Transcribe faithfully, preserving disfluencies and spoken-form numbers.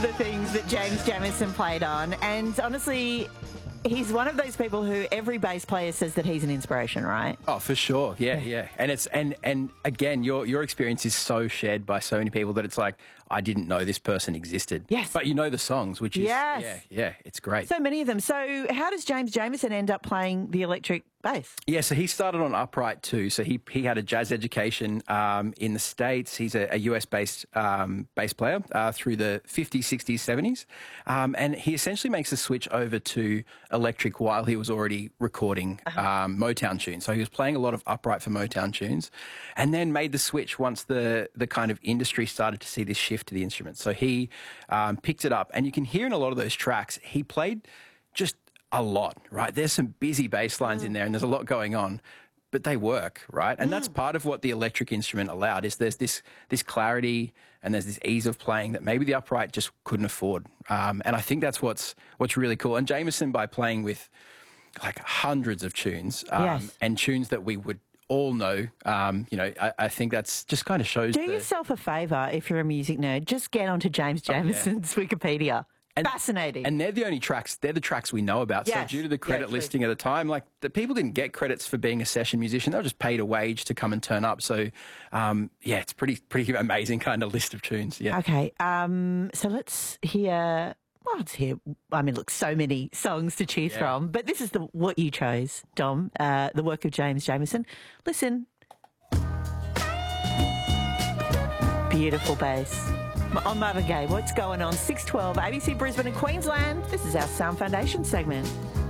the things that James Jamison played on, and honestly, he's one of those people who every bass player says that he's an inspiration, right? Oh, for sure. Yeah, yeah. And it's and and again, your your experience is so shared by so many people that it's like, I didn't know this person existed. Yes. But you know the songs, which is Yes. yeah, yeah, it's great. So many of them. So how does James Jamison end up playing the electric bass? Yeah, so he started on upright too. So he he had a jazz education um, in the States. He's a, a U S-based um, bass player uh, through the fifties, sixties, seventies. Um, and he essentially makes the switch over to electric while he was already recording um, Motown tunes. So he was playing a lot of upright for Motown tunes and then made the switch once the, the kind of industry started to see this shift to the instrument. So he um, picked it up. And you can hear in a lot of those tracks, he played just a lot, right? There's some busy bass lines in there and there's a lot going on, but they work, right? And that's part of what the electric instrument allowed is there's this this clarity and there's this ease of playing that maybe the upright just couldn't afford. Um, and I think that's what's what's really cool. And Jamison, by playing with like hundreds of tunes um, Yes. and tunes that we would all know, um, you know, I, I think that's just kind of shows Do the, yourself a favour if you're a music nerd. Just get onto James Jamison's Wikipedia. And, Fascinating. And they're the only tracks, they're the tracks we know about. Yes. So due to the credit Yeah, true. listing at the time, like the people didn't get credits for being a session musician. They were just paid a wage to come and turn up. So, um, yeah, it's pretty, pretty amazing kind of list of tunes. Yeah. Okay, um, so let's hear, well, let's hear, I mean, look, so many songs to choose Yeah. from, but this is the what you chose, Dom, uh, the work of James Jamison. Listen. Beautiful bass. On Marvin Gaye, what's going on? six twelve, A B C Brisbane and Queensland. This is our Sound Foundation segment.